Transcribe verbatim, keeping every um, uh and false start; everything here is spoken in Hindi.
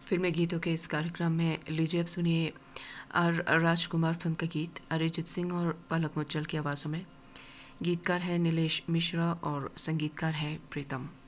फिल्मी गीतों के इस कार्यक्रम में लीजिए अब सुनिए आर राजकुमार फिल्म का गीत अरिजीत सिंह और पलक मुच्छल की आवाज़ों में। गीतकार है नीलेश मिश्रा और संगीतकार है प्रीतम।